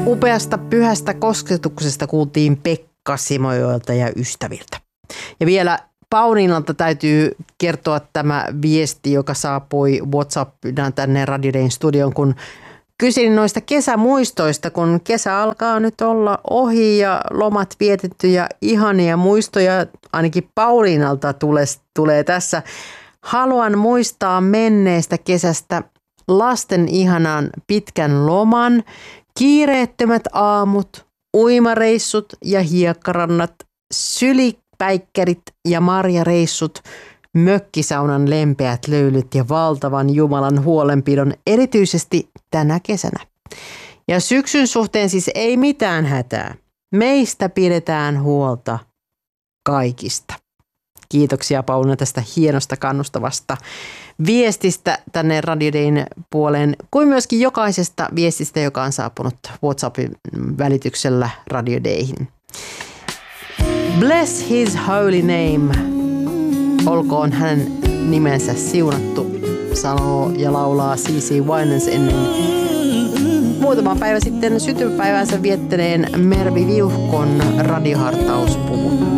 Upeasta pyhästä kosketuksesta kuultiin Pekka Simojoelta ja ystäviltä. Ja vielä Pauliinalta täytyy kertoa tämä viesti, joka saapui WhatsAppina tänne Radio Dayn studioon, kun kyselin noista kesämuistoista, kun kesä alkaa nyt olla ohi ja lomat vietetty ja ihania muistoja, ainakin Pauliinalta tulee tässä. Haluan muistaa menneestä kesästä lasten ihanan pitkän loman, kiireettömät aamut, uimareissut ja hiekkarannat, sylipäikkärit ja marjareissut, mökkisaunan lempeät löylyt ja valtavan Jumalan huolenpidon erityisesti tänä kesänä. Ja syksyn suhteen siis ei mitään hätää. Meistä pidetään huolta kaikista. Kiitoksia Pauliina tästä hienosta kannustavasta viestistä tänne Radio Dayn puoleen, kuin myöskin jokaisesta viestistä, joka on saapunut WhatsAppin välityksellä Radio Dayhin. Bless his holy name. Olkoon hänen nimensä siunattu, sanoo ja laulaa C.C. Winans ennen muutama päivä sitten syntymäpäivänsä viettäneen Mervi Viuhkon radiohartauspuvun.